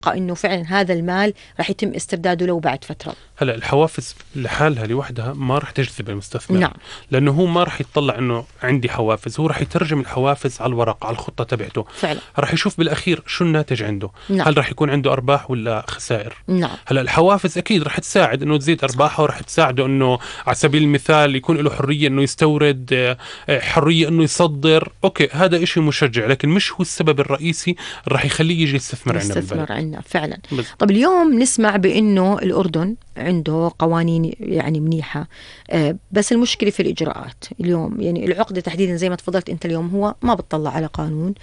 إنه فعلا هذا المال راح يتم استرداده لو بعد فترة. هلا الحوافز لحالها لوحدها ما راح تجذب المستثمر. نعم. لأنه هو ما راح يتطلع إنه عندي حوافز، هو راح يترجم الحوافز على الورق، على الخطة تبعته. فعلا. راح يشوف بالأخير شو الناتج عنده. نعم. هل راح يكون عنده أرباح ولا خسائر؟ نعم. هلا الحوافز أكيد راح تساعد إنه تزيد أرباحه، وراح تساعده إنه على سبيل المثال يكون له حرية إنه يستورد، حرية إنه يصدر. أوكي هذا إشي مشجع، لكن مش هو السبب الرئيسي راح يخليه يجي يستثمر عندنا فعلا. طب اليوم نسمع بأنه الأردن عنده قوانين يعني منيحة، بس المشكلة في الإجراءات. اليوم يعني العقدة تحديدا زي ما تفضلت أنت اليوم هو ما بتطلع على قانون،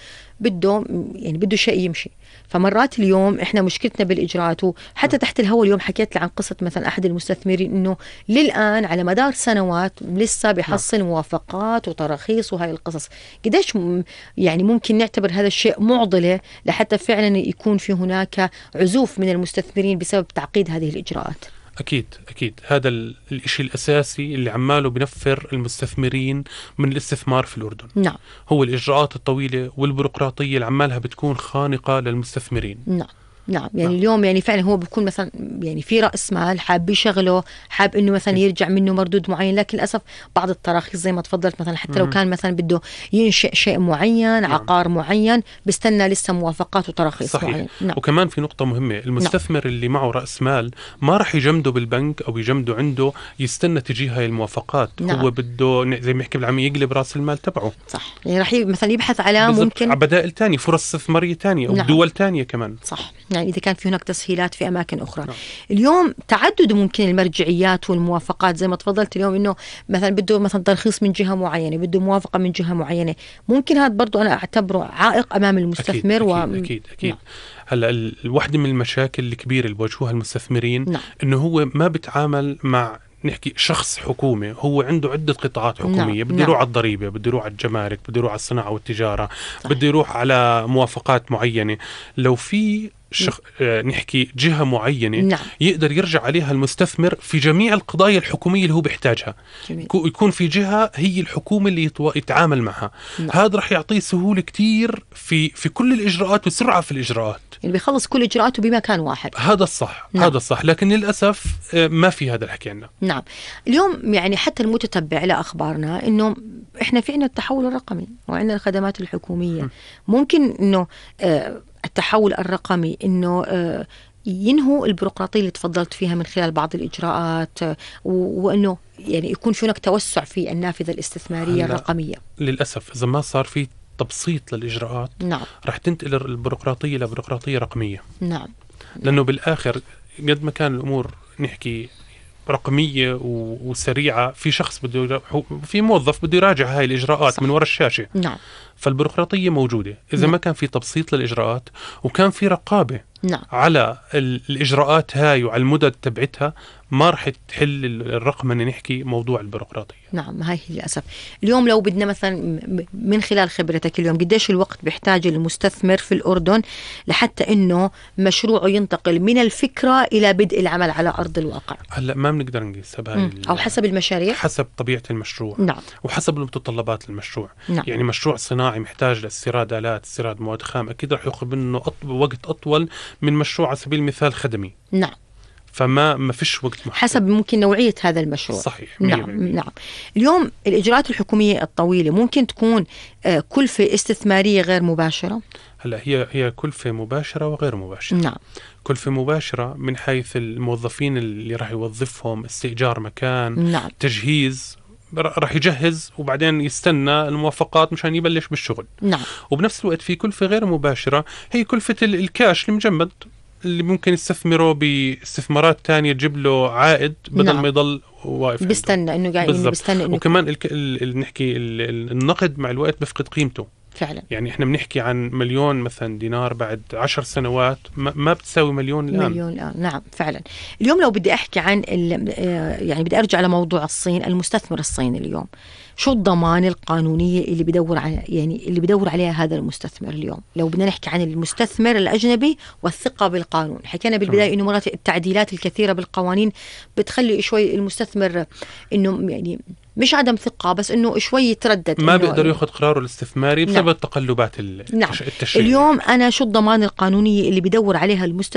بده شيء يمشي. فمرات اليوم إحنا مشكلتنا بالإجراءات. وحتى تحت الهواء اليوم حكيت لي عن قصة مثلا أحد المستثمرين إنه للآن على مدار سنوات لسه بيحصل موافقات وتراخيص وهاي القصص. قديش يعني ممكن نعتبر هذا الشيء معضلة لحتى فعلا يكون في هناك عزوف من المستثمرين بسبب تعقيد هذه الإجراءات؟ أكيد هذا الإشي الأساسي اللي عماله بنفر المستثمرين من الاستثمار في الأردن. نعم. هو الإجراءات الطويلة والبيروقراطية اللي عمالها بتكون خانقة للمستثمرين. نعم. يعني اليوم يعني فعلا هو بيكون مثلا يعني في رأس مال حاب يشغله، حاب انه مثلا يرجع منه مردود معين، لكن للأسف بعض التراخيص زي ما تفضلت مثلا حتى لو كان مثلا بده ينشئ شيء معين، عقار معين، بيستنى لسه موافقات وتراخيص معين. نعم. وكمان في نقطة مهمة، المستثمر اللي معه رأس مال ما راح يجمده بالبنك أو يجمده عنده يستنى تجي هاي الموافقات. هو بده زي ما يحكي بالعامية يقلب رأس المال تبعه. صح. يعني راح مثلا يبحث على ممكن بدائل تانية، فرص استثمارية تانية أو دول تانية كمان. صح. يعني إذا كان في هناك تسهيلات في أماكن أخرى. اليوم تعدد ممكن المرجعيات والموافقات زي ما تفضلت اليوم، إنه مثلا بده مثلا ترخيص من جهة معينة، بده موافقة من جهة معينة. ممكن هذا برضو أنا أعتبره عائق أمام المستثمر. أكيد. هلا الواحدة من المشاكل الكبيرة اللي بواجهوها المستثمرين إنه هو ما بتعامل مع نحكي شخص حكومي، هو عنده عدة قطاعات حكومية. بده يروح على الضريبة، بده يروح على الجمارك، بده يروح على الصناعة والتجارة، بده يروح على موافقات معينة. لو في نحكي جهة معينة يقدر يرجع عليها المستثمر في جميع القضايا الحكومية اللي هو بيحتاجها. يكون في جهة هي الحكومة اللي يتعامل معها. هذا رح يعطيه سهولة كتير في كل الإجراءات وسرعة في الإجراءات. يعني بيخلص كل إجراءاته بمكان واحد. هذا الصح. هذا الصح، لكن للأسف ما في هذا الحكي عنا. نعم. اليوم يعني حتى المتتبع لأخبارنا إنه إحنا في عنا التحول الرقمي وعندنا الخدمات الحكومية. ممكن إنه التحول الرقمي إنه ينهوا البيروقراطية اللي تفضلت فيها من خلال بعض الإجراءات، وإنه يعني يكون في هناك توسع في النافذة الاستثمارية الرقمية. للأسف إذا ما صار في تبسيط للإجراءات راح تنتقل البيروقراطية لبيروقراطية رقمية. نعم. لأنه بالآخر قد ما كان الأمور نحكي رقمية وسريعة، في شخص في موظف بده يراجع هاي الإجراءات من وراء الشاشة. نعم. فالبيروقراطية موجودة. إذا ما كان في تبسيط للإجراءات وكان في رقابة على الإجراءات هاي وعلى المدد تبعتها، ما رح تحل الرقمنة نحكي موضوع البيروقراطية. نعم. هاي هي للأسف. اليوم لو بدنا مثلا من خلال خبرتك اليوم قديش الوقت بيحتاج المستثمر في الأردن لحتى إنه مشروعه ينتقل من الفكرة إلى بدء العمل على أرض الواقع؟ هلا ما بنقدر نقيسها بهاي أو حسب المشاريع، حسب طبيعة المشروع. نعم. وحسب المتطلبات المشروع. نعم. يعني مشروع صناعي محتاج لاستيراد آلات، استيراد مواد خام، أكيد رح يأخذ منه وقت أطول من مشروع على سبيل المثال خدمي. نعم. فما فيش وقت محدود. حسب ممكن نوعية هذا المشروع. صحيح. نعم. اليوم الإجراءات الحكومية الطويلة ممكن تكون كلفة استثمارية غير مباشرة. هلا هي كلفة مباشرة وغير مباشرة. نعم. كلفة مباشرة من حيث الموظفين اللي راح يوظفهم، استئجار مكان، نعم. تجهيز، راح يجهز وبعدين يستنى الموافقات مشان يبلش بالشغل. نعم. وبنفس الوقت في كلفة غير مباشرة، هي كلفة الكاش المجمد اللي ممكن يستثمره باستثمارات تانية تجيب له عائد بدل ما يضل واقف بيستنى انه قاعد بيستنى انه. وكمان نحكي النقد مع الوقت بيفقد قيمته فعلا. يعني احنا بنحكي عن مليون مثلا دينار بعد 10 سنوات ما بتساوي مليون الآن. نعم فعلا. اليوم لو بدي أحكي عن يعني بدي أرجع لموضوع الصين، المستثمر الصيني اليوم شو الضمان القانونية اللي بدور على اللي بدور عليها هذا المستثمر اليوم؟ لو بدنا نحكي عن المستثمر الأجنبي والثقة بالقانون، حكينا بالبداية إنه مرات التعديلات الكثيرة بالقوانين بتخلي شوي المستثمر إنه يعني مش عدم ثقة، بس إنه شوي يتردد، ما بيقدر ياخذ قراره الاستثماري بسبب تقلبات التشريع. اليوم أنا شو الضمان القانونية اللي بدور عليها